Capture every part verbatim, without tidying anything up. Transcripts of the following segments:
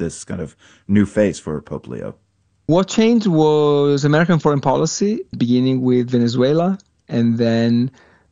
this kind of new face for Pope Leo? What changed was American foreign policy, beginning with Venezuela, and then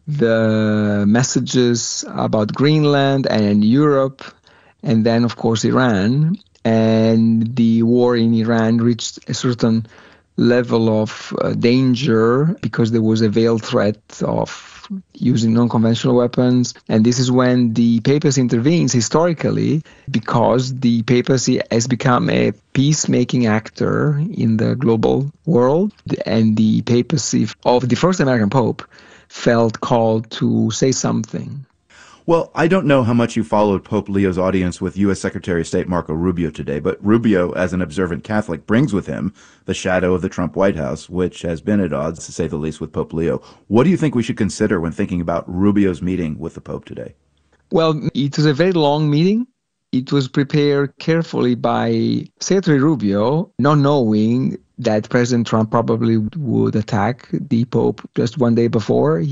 the messages about Greenland and Europe, and then, of course, Iran. And the war in Iran reached a certain level of uh, danger because there was a veiled threat of using non-conventional weapons. And this is when the papacy intervenes historically, because the papacy has become a peacemaking actor in the global world. And the papacy of the first American pope felt called to say something. Well, I don't know how much you followed Pope Leo's audience with U S Secretary of State Marco Rubio today, but Rubio, as an observant Catholic, brings with him the shadow of the Trump White House, which has been at odds, to say the least, with Pope Leo. What do you think we should consider when thinking about Rubio's meeting with the Pope today? Well, it was a very long meeting. It was prepared carefully by Secretary Rubio, not knowing that President Trump probably would attack the Pope just one day before.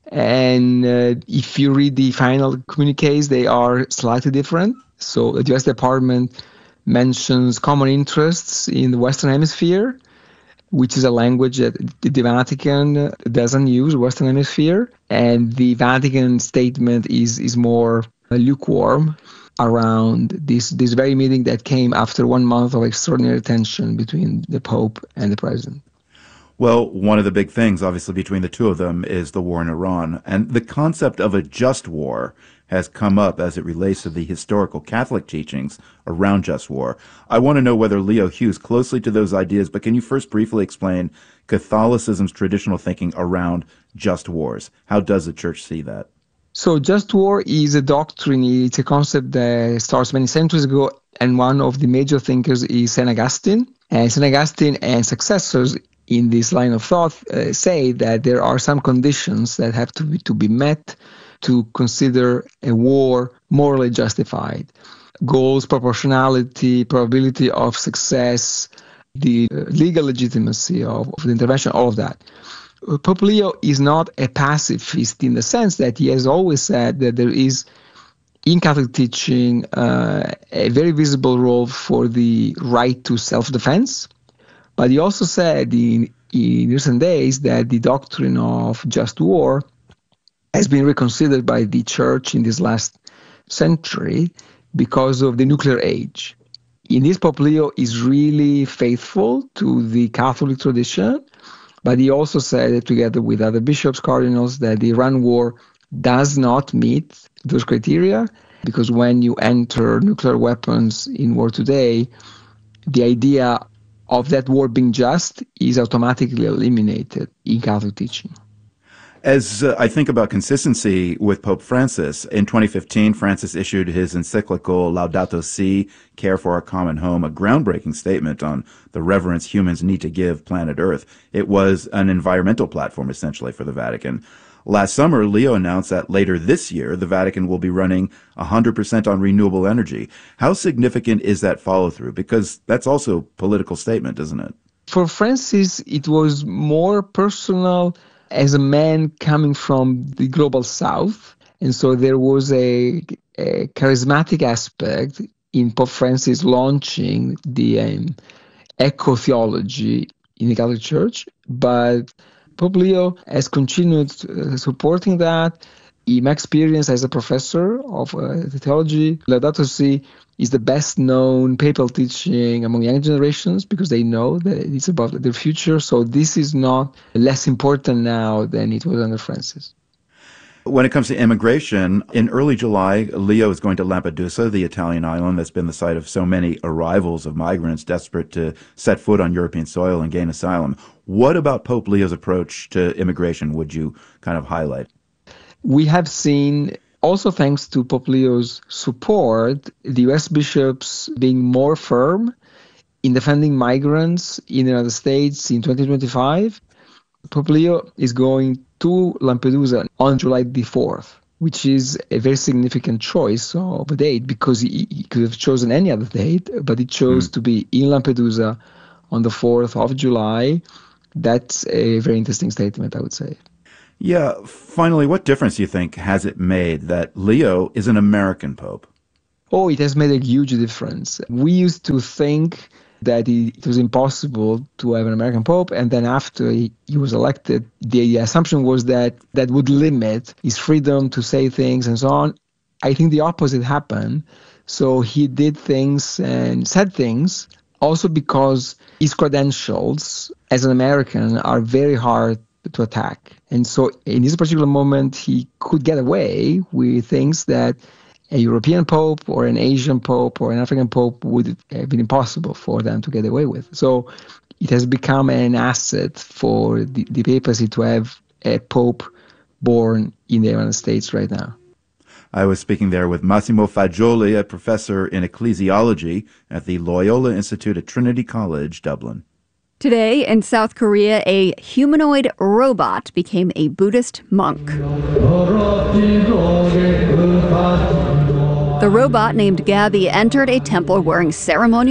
And uh, if you read the final communiques, they are slightly different. So the U S Department mentions common interests in the Western Hemisphere, which is a language that the Vatican doesn't use, Western Hemisphere. And the Vatican statement is, is more lukewarm around this, this very meeting that came after one month of extraordinary tension between the Pope and the President. Well, one of the big things, obviously, between the two of them is the war in Iran. And the concept of a just war has come up as it relates to the historical Catholic teachings around just war. I want to know whether Leo hews closely to those ideas, but can you first briefly explain Catholicism's traditional thinking around just wars? How does the Church see that? So just war is a doctrine, it's a concept that starts many centuries ago, and one of the major thinkers is Saint Augustine. And Saint Augustine and successors in this line of thought uh, say that there are some conditions that have to be, to be met to consider a war morally justified. Goals, proportionality, probability of success, the uh, legal legitimacy of, of the intervention, all of that. Pope Leo is not a pacifist in the sense that he has always said that there is in Catholic teaching uh, a very visible role for the right to self-defense. But he also said in, in recent days that the doctrine of just war has been reconsidered by the Church in this last century because of the nuclear age. In this, Pope Leo is really faithful to the Catholic tradition, but he also said that together with other bishops, cardinals, that the Iran war does not meet those criteria, because when you enter nuclear weapons in war today, the idea of that war being just is automatically eliminated in Catholic teaching. As uh, I think about consistency with Pope Francis, in twenty fifteen, Francis issued his encyclical Laudato Si, Care for Our Common Home, a groundbreaking statement on the reverence humans need to give planet Earth. It was an environmental platform, essentially, for the Vatican. Last summer, Leo announced that later this year, the Vatican will be running one hundred percent on renewable energy. How significant is that follow-through? Because that's also a political statement, isn't it? For Francis, it was more personal as a man coming from the global south. And so there was a, a charismatic aspect in Pope Francis launching the um, eco-theology in the Catholic Church. But Pope Leo has continued uh, supporting that. In my experience as a professor of uh, theology, Laudato Si is the best known papal teaching among young generations because they know that it's about their future. So this is not less important now than it was under Francis. When it comes to immigration, in early July, Leo is going to Lampedusa, the Italian island that's been the site of so many arrivals of migrants desperate to set foot on European soil and gain asylum. What about Pope Leo's approach to immigration would you kind of highlight? We have seen, also thanks to Pope Leo's support, the U S bishops being more firm in defending migrants in the United States in twenty twenty-five. Pope Leo is going to Lampedusa on July the fourth, which is a very significant choice of a date because he, he could have chosen any other date, but he chose mm. to be in Lampedusa on the fourth of July. That's a very interesting statement, I would say. Yeah. Finally, what difference do you think has it made that Leo is an American pope? Oh, it has made a huge difference. We used to think that it was impossible to have an American pope, and then after he, he was elected, the assumption was that that would limit his freedom to say things and so on. I think the opposite happened. So he did things and said things, also because his credentials as an American are very hard to attack. And so in this particular moment, he could get away with things that a European pope or an Asian pope or an African pope would have been impossible for them to get away with. So it has become an asset for the, the papacy to have a pope born in the United States right now. I was speaking there with Massimo Fagioli, a professor in ecclesiology at the Loyola Institute at Trinity College, Dublin. Today, in South Korea, a humanoid robot became a Buddhist monk. The robot, named Gabby, entered a temple wearing ceremonial